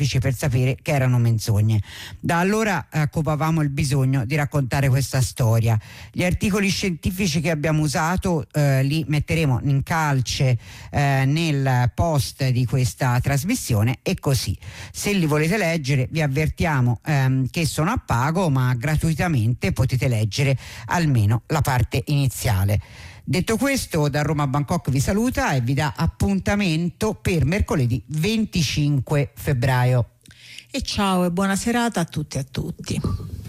per sapere che erano menzogne. Da allora copavamo il bisogno di raccontare questa storia. Gli articoli scientifici che abbiamo usato li metteremo in calce nel post di questa trasmissione, e così, se li volete leggere, vi avvertiamo che sono a pago, ma gratuitamente potete leggere almeno la parte iniziale. Detto questo, da Roma Bangkok vi saluta e vi dà appuntamento per mercoledì 25 febbraio. E ciao e buona serata a tutti e a tutti.